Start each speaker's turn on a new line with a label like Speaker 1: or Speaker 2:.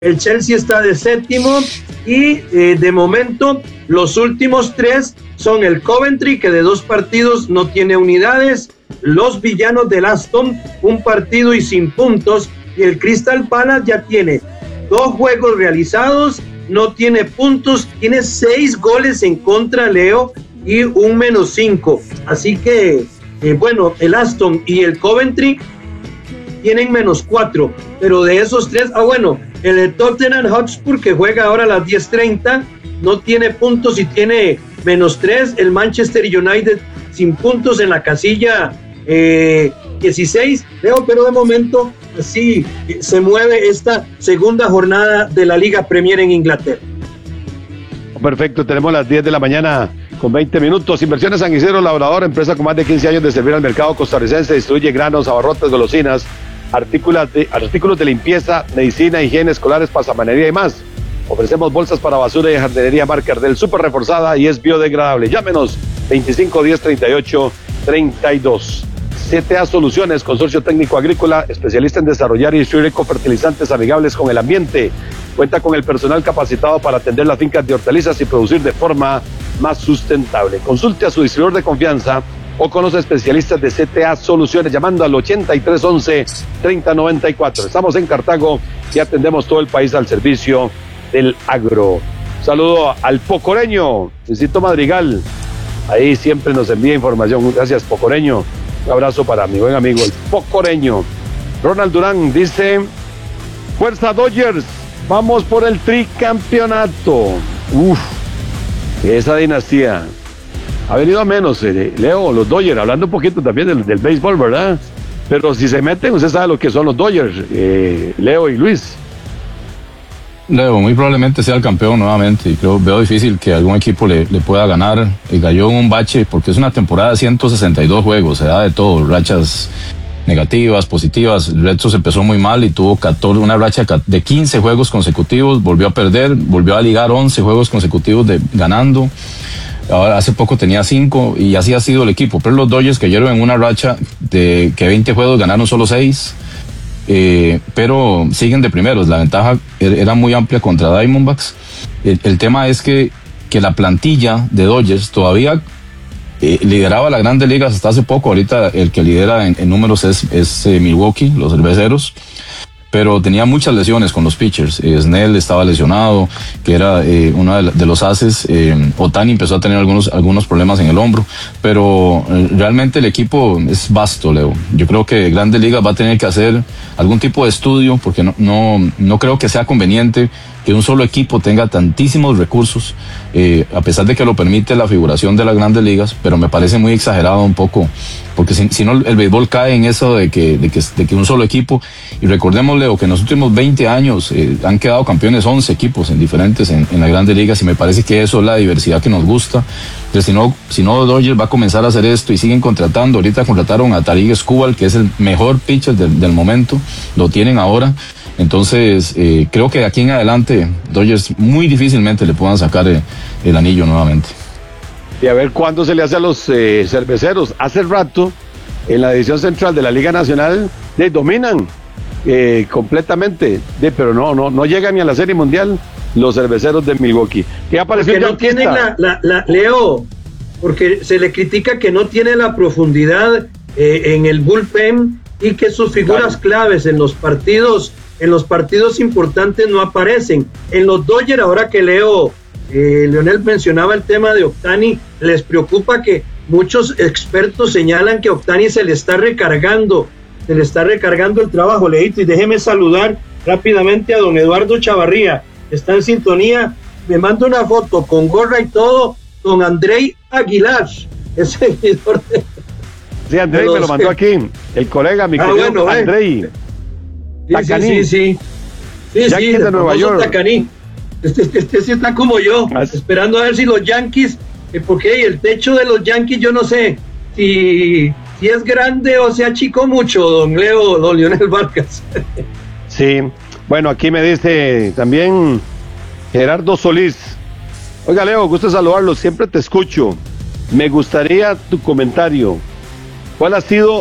Speaker 1: el Chelsea está de séptimo y de momento los últimos 3 son el Coventry, que de 2 partidos no tiene unidades, los villanos del Aston, 1 partido y sin puntos, y el Crystal Palace ya tiene 2 juegos realizados, no tiene puntos, tiene 6 goles en contra, Leo, y un -5. Así que, bueno, el Aston y el Coventry tienen -4, pero de esos 3, bueno, el Tottenham Hotspur, que juega ahora a las 10:30, no tiene puntos y tiene -3, el Manchester United sin puntos en la casilla 16, Leo, pero de momento así se mueve esta segunda jornada de la Liga Premier en Inglaterra.
Speaker 2: Perfecto, tenemos las 10 de la mañana con 20 minutos. Inversiones San Isidro Labrador, empresa con más de 15 años de servir al mercado costarricense, distribuye granos, abarrotes, golosinas, artículos de limpieza, medicina, higiene, escolares, pasamanería y más. Ofrecemos bolsas para basura y jardinería marca Ardell súper reforzada y es biodegradable. Llámenos 25 10 38 32. CTA Soluciones, consorcio técnico agrícola, especialista en desarrollar y distribuir ecofertilizantes amigables con el ambiente. Cuenta con el personal capacitado para atender las fincas de hortalizas y producir de forma más sustentable. Consulte a su distribuidor de confianza o con los especialistas de CTA Soluciones llamando al 8311-3094. Estamos en Cartago y atendemos todo el país al servicio del agro. Saludo al Pocoreño, Luisito Madrigal. Ahí siempre nos envía información. Gracias, Pocoreño. Un abrazo para mi buen amigo, el Pocoreño. Ronald Durán dice: Fuerza Dodgers, vamos por el tricampeonato. Esa dinastía ha venido a menos, Leo, los Dodgers, hablando un poquito también del béisbol, ¿verdad? Pero si se meten, usted sabe lo que son los Dodgers, Leo y Luis.
Speaker 3: Leo, muy probablemente sea el campeón nuevamente y veo difícil que algún equipo le pueda ganar. Cayó en un bache porque es una temporada de 162 juegos, se da de todo, rachas negativas, positivas. El Red Sox empezó muy mal y tuvo una racha de 15 juegos consecutivos, volvió a perder, volvió a ligar 11 juegos consecutivos ganando. Ahora hace poco tenía 5 y así ha sido el equipo, pero los Dodgers cayeron en una racha de que 20 juegos ganaron solo 6. Pero siguen de primeros. La ventaja era muy amplia contra Diamondbacks. El tema es que la plantilla de Dodgers todavía lideraba las Grandes Ligas hasta hace poco. Ahorita el que lidera en números es Milwaukee, los cerveceros, pero tenía muchas lesiones con los pitchers. Snell estaba lesionado, que era uno de los ases. Ohtani empezó a tener algunos problemas en el hombro, pero realmente el equipo es vasto, Leo. Yo creo que Grandes Ligas va a tener que hacer algún tipo de estudio, porque no creo que sea conveniente que un solo equipo tenga tantísimos recursos, a pesar de que lo permite la figuración de las Grandes Ligas, pero me parece muy exagerado un poco, porque si no el béisbol cae en eso de que un solo equipo. Y recordemos, Leo, que en los últimos 20 años han quedado campeones 11 equipos en las Grandes Ligas, y me parece que eso es la diversidad que nos gusta. Entonces, si no Dodgers va a comenzar a hacer esto y siguen contratando. Ahorita contrataron a Tarik Skubal, que es el mejor pitcher del momento, lo tienen ahora. Entonces, creo que de aquí en adelante Dodgers muy difícilmente le puedan sacar el anillo nuevamente.
Speaker 2: Y a ver cuándo se le hace a los cerveceros. Hace rato, en la división central de la Liga Nacional, dominan completamente, pero no llegan ni a la Serie Mundial los cerveceros de Milwaukee. ¿Qué apareció?
Speaker 1: Porque no tienen Leo, porque se le critica que no tiene la profundidad en el bullpen y que sus figuras claves en los partidos importantes no aparecen. En los Dodgers, ahora que Leonel mencionaba el tema de Ohtani, les preocupa que muchos expertos señalan que Ohtani se le está recargando el trabajo, Leito. Y déjeme saludar rápidamente a don Eduardo Chavarría, está en sintonía, me manda una foto con gorra y todo, don Andrei Aguilar, es seguidor de...
Speaker 2: Sí, Andrei me lo mandó aquí, el colega, mi querido Andrei.
Speaker 1: Sí,
Speaker 2: de Nueva York.
Speaker 1: Tacaní. Este sí está como yo, esperando a ver si los Yankees, porque el techo de los Yankees, yo no sé si es grande o se achicó mucho, don Leonel Vargas.
Speaker 2: Sí, bueno, aquí me dice también Gerardo Solís: oiga, Leo, gusto saludarlo, siempre te escucho. Me gustaría tu comentario. ¿Cuál ha sido